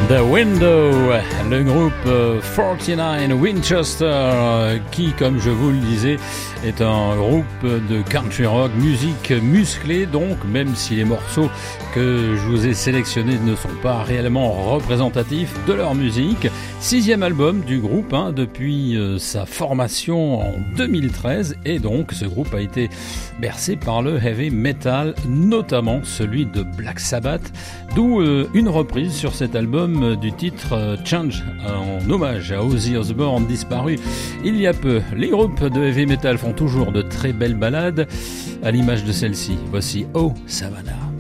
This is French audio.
The Window, le groupe 49 Winchester, qui, comme je vous le disais, est un groupe de country rock, musique musclée, donc même si les morceaux que je vous ai sélectionnés ne sont pas réellement représentatifs de leur musique. 6e album du groupe depuis sa formation en 2013, et donc ce groupe a été bercé par le heavy metal, notamment celui de Black Sabbath, d'où une reprise sur cet album du titre Change, en hommage à Ozzy Osbourne disparu il y a peu. Les groupes de heavy metal font toujours de très belles ballades, à l'image de celle-ci. Voici Oh Savannah.